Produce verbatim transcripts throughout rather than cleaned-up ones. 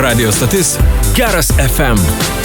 Radio stotis Geras F M.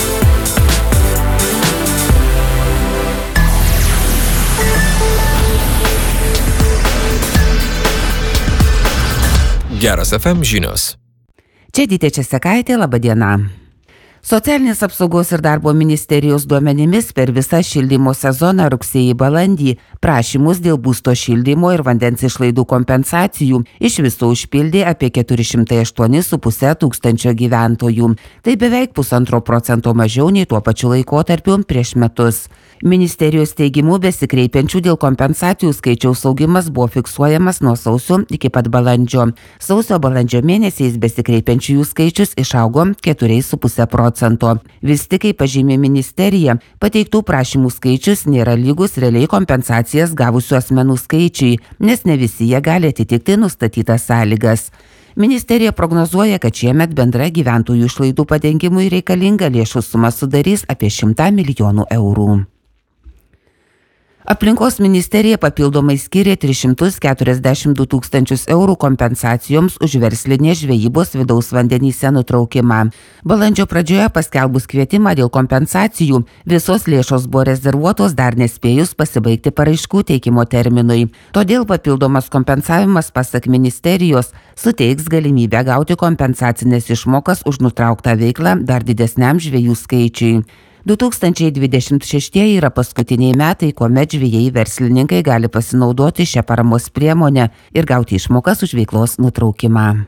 Geras F M žinios. Čia Dytė Česekaitė, laba diena. Socialinės apsaugos ir darbo ministerijos duomenimis per visą šildymo sezoną rugsėjį-balandį prašymus dėl būsto šildymo ir vandens išlaidų kompensacijų iš viso užpildė apie keturi šimtai aštuoni su puse tūkstančio gyventojų. Tai beveik pusantro procento mažiau nei tuo pačiu laikotarpiu prieš metus. Ministerijos teigimu besikreipiančių dėl kompensacijų skaičiaus augimas buvo fiksuojamas nuo sausio iki pat balandžio. Sausio-balandžio mėnesiais besikreipiančiųjų skaičius išaugo keturi su puse procento. Vis tik, kaip pažymė ministerija, pateiktų prašymų skaičius nėra lygus realiai kompensacijas gavusių asmenų skaičiai, nes ne visi jie gali atitikti nustatytas sąlygas. Ministerija prognozuoja, kad šiemet bendra gyventojų išlaidų padengimui reikalinga lėšų suma sudarys apie šimtą milijonų eurų. Aplinkos ministerija papildomai skyrė tris šimtus keturiasdešimt du tūkstančius eurų kompensacijoms už verslinės žvejybos vidaus vandenyse nutraukimą. Balandžio pradžioje paskelbus kvietimą dėl kompensacijų, visos lėšos buvo rezervuotos dar nespėjus pasibaigti paraiškų teikimo terminui. Todėl papildomas kompensavimas, pasak ministerijos, suteiks galimybę gauti kompensacinės išmokas už nutrauktą veiklą dar didesniam žvejų skaičiui. du tūkstančiai dvidešimt šeštieji yra paskutiniai metai, kuomet žvejai verslininkai gali pasinaudoti šią paramos priemonę ir gauti išmokas už veiklos nutraukimą.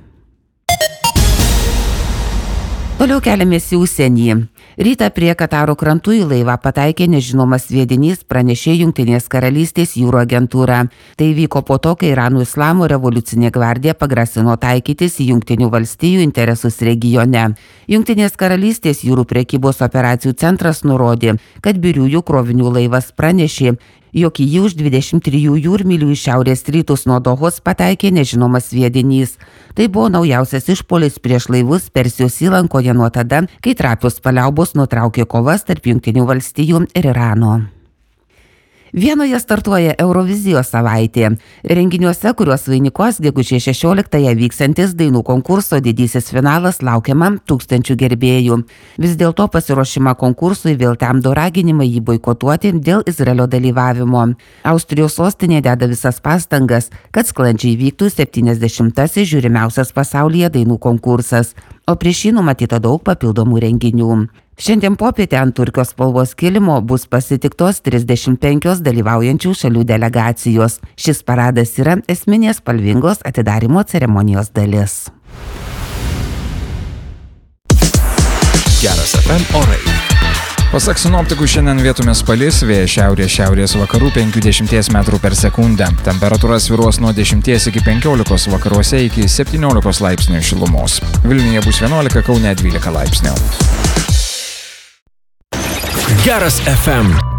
Toliau keliamės į užsienį. Rytą prie Kataro krantų į laivą pataikė nežinomas sviedinys, pranešė Jungtinės karalystės jūrų agentūra. Tai vyko po to, kai Irano Islamo revoliucinė gvardija pagrasino taikytis į Jungtinių valstijų interesus regione. Jungtinės karalystės jūrų prekybos operacijų centras nurodė, kad biriųjų krovinių laivas pranešė, jog į jį už dvidešimt trijų jūrmylių į šiaurės rytus nuo Dohos pataikė nežinomas sviedinys. Tai buvo naujausias išpuolis prieš laivus Persijos įlankoje nuo tada, kai trapios paliaubos nutraukė kovas tarp Jungtinių valstijų ir Irano. Vienoje startuoja Eurovizijos savaitė. Renginiuose, kuriuos vainikuos gegužės šešioliktąją vyksiantis dainų konkurso didysis finalas, laukiama tūkstančių gerbėjų. Vis dėlto pasiruošimą konkursui vėl temdo raginimai jį boikotuoti dėl Izraelio dalyvavimo. Austrijos sostinė deda visas pastangas, kad sklandžiai vyktų septyniasdešimtasis žiūrimiausias pasaulyje dainų konkursas, o prieš jį numatyta daug papildomų renginių. Šiandien popietę ant Turkijos spalvos kilimo bus pasitiktos trisdešimt penkios dalyvaujančių šalių delegacijos. Šis paradas yra esminės spalvingos atidarymo ceremonijos dalis. Geras F M orai. Pasak sinoptikų, šiandien vietomis palis, vėjas šiaurės šiaurės vakarų penkiasdešimt metrų per sekundę. Temperatūra svyruos nuo dešimties iki penkiolikos, vakaruose iki septyniolikos laipsnių šilumos. Vilniuje bus vienuolika, Kaune dvylika laipsnių. Geras F M.